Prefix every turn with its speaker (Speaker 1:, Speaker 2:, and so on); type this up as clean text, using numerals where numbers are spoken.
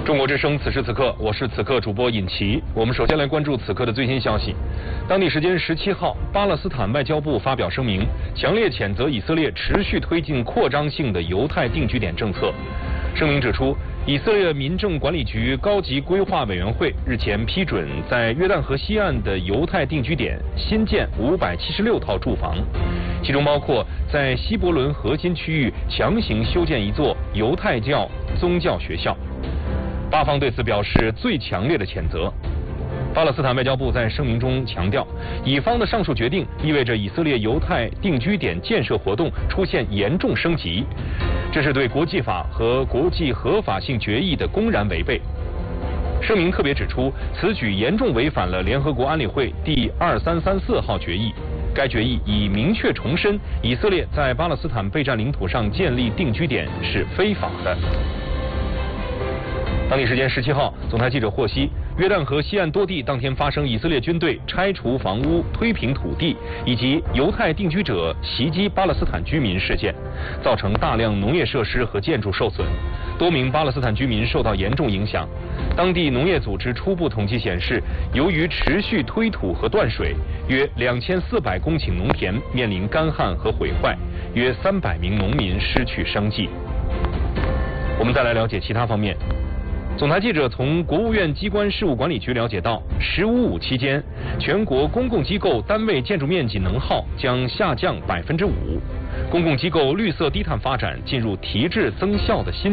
Speaker 1: 中国之声，此时此刻，我是此刻主播尹奇。我们首先来关注此刻的最新消息。当地时间17号，巴勒斯坦外交部发表声明，强烈谴责以色列持续推进扩张性的犹太定居点政策。声明指出，以色列民政管理局高级规划委员会日前批准在约旦河西岸的犹太定居点新建576套住房，其中包括在希伯伦核心区域强行修建一座犹太教宗教学校。巴方对此表示最强烈的谴责。巴勒斯坦外交部在声明中强调，以方的上述决定意味着以色列犹太定居点建设活动出现严重升级，这是对国际法和国际合法性决议的公然违背。声明特别指出，此举严重违反了联合国安理会第2334号决议。该决议已明确重申，以色列在巴勒斯坦备战领土上建立定居点是非法的。当地时间17号，总台记者获悉，约旦河西岸多地当天发生以色列军队拆除房屋、推平土地以及犹太定居者袭击巴勒斯坦居民事件，造成大量农业设施和建筑受损，多名巴勒斯坦居民受到严重影响。当地农业组织初步统计显示，由于持续推土和断水，约2400公顷农田面临干旱和毁坏，约300名农民失去生计。我们再来了解其他方面。总台记者从国务院机关事务管理局了解到，15.5期间，全国公共机构单位建筑面积能耗将下降5%，公共机构绿色低碳发展进入提质增效的新